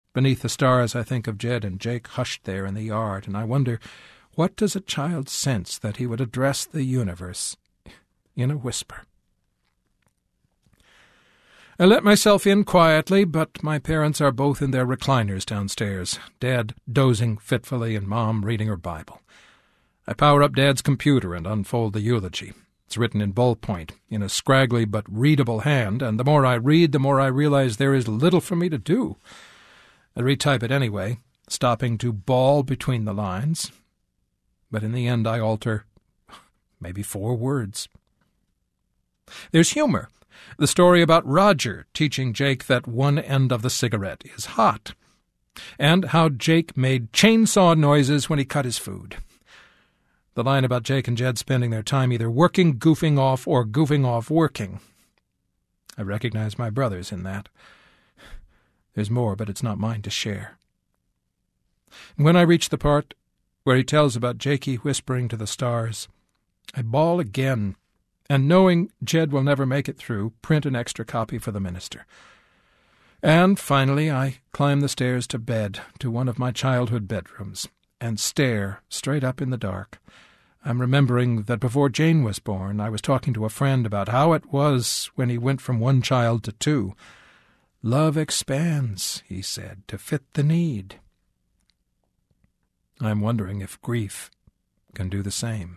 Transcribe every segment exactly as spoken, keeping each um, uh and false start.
Beneath the stars I think of Jed and Jake hushed there in the yard, and I wonder, what does a child sense that he would address the universe in a whisper? I let myself in quietly, but my parents are both in their recliners downstairs, Dad dozing fitfully and Mom reading her Bible. I power up Dad's computer and unfold the eulogy. It's written in ballpoint, in a scraggly but readable hand, and the more I read, the more I realize there is little for me to do. I retype it anyway, stopping to bawl between the lines. But in the end I alter maybe four words. There's humor. The story about Roger teaching Jake that one end of the cigarette is hot, and how Jake made chainsaw noises when he cut his food. The line about Jake and Jed spending their time either working, goofing off, or goofing off working. I recognize my brothers in that. There's more, but it's not mine to share. When I reach the part where he tells about Jakey whispering to the stars, I bawl again, and knowing Jed will never make it through, print an extra copy for the minister. And finally I climb the stairs to bed, to one of my childhood bedrooms, and stare straight up in the dark. I'm remembering that before Jane was born, I was talking to a friend about how it was when he went from one child to two. Love expands, he said, to fit the need. I'm wondering if grief can do the same.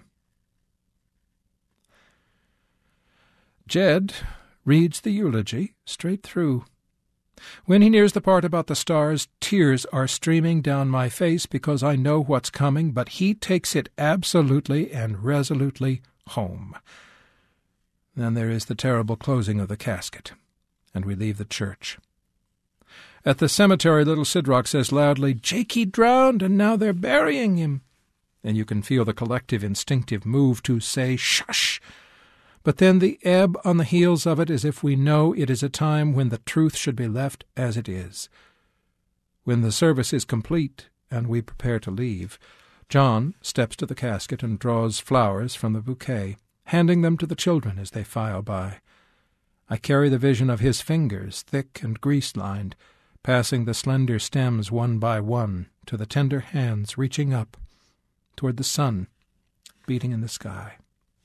Jed reads the eulogy straight through. When he nears the part about the stars, tears are streaming down my face because I know what's coming, but he takes it absolutely and resolutely home. Then there is the terrible closing of the casket, and we leave the church. At the cemetery, little Sidrock says loudly, "Jakey drowned, and now they're burying him." And you can feel the collective instinctive move to say, "Shush!" But then the ebb on the heels of it, as if we know it is a time when the truth should be left as it is. When the service is complete and we prepare to leave, John steps to the casket and draws flowers from the bouquet, handing them to the children as they file by. I carry the vision of his fingers, thick and grease-lined, passing the slender stems one by one to the tender hands reaching up toward the sun beating in the sky.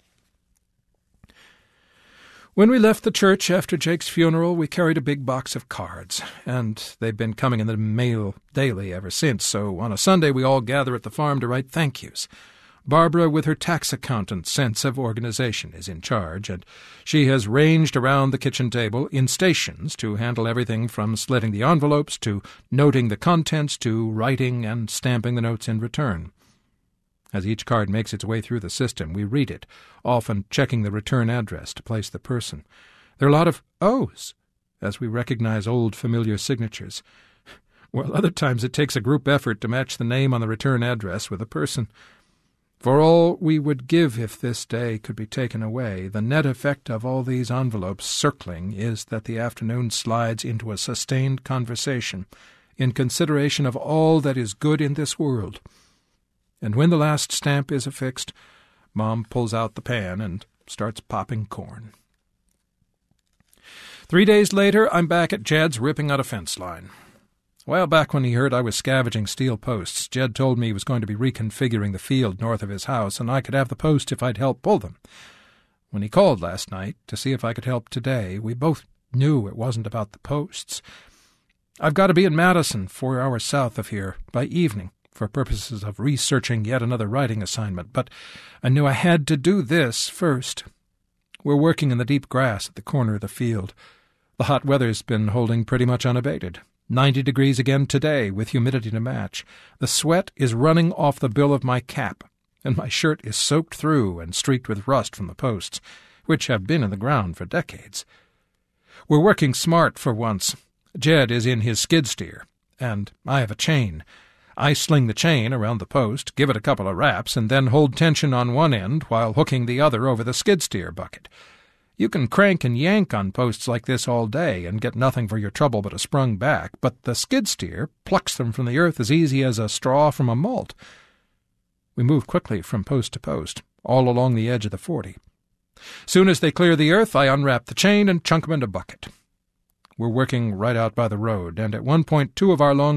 When we left the church after Jake's funeral, we carried a big box of cards, and they've been coming in the mail daily ever since, so on a Sunday we all gather at the farm to write thank yous. Barbara, with her tax accountant sense of organization, is in charge, and she has ranged around the kitchen table in stations to handle everything from slitting the envelopes to noting the contents to writing and stamping the notes in return. As each card makes its way through the system, we read it, often checking the return address to place the person. There are a lot of O's, as we recognize old familiar signatures, while other times it takes a group effort to match the name on the return address with the person. For all we would give if this day could be taken away, the net effect of all these envelopes circling is that the afternoon slides into a sustained conversation in consideration of all that is good in this world. And when the last stamp is affixed, Mom pulls out the pan and starts popping corn. Three days later, I'm back at Jed's ripping out a fence line. A while back when he heard I was scavenging steel posts, Jed told me he was going to be reconfiguring the field north of his house, and I could have the posts if I'd help pull them. When he called last night to see if I could help today, we both knew it wasn't about the posts. I've got to be in Madison, four hours south of here, by evening, for purposes of researching yet another writing assignment, but I knew I had to do this first. We're working in the deep grass at the corner of the field. The hot weather's been holding pretty much unabated. Ninety degrees again today, with humidity to match. The sweat is running off the bill of my cap, and my shirt is soaked through and streaked with rust from the posts, which have been in the ground for decades. We're working smart for once. Jed is in his skid steer, and I have a chain. I sling the chain around the post, give it a couple of wraps, and then hold tension on one end while hooking the other over the skid steer bucket. You can crank and yank on posts like this all day and get nothing for your trouble but a sprung back, but the skid steer plucks them from the earth as easy as a straw from a malt. We move quickly from post to post, all along the edge of the forty. Soon as they clear the earth, I unwrap the chain and chunk them in a bucket. We're working right out by the road, and at one point two of our long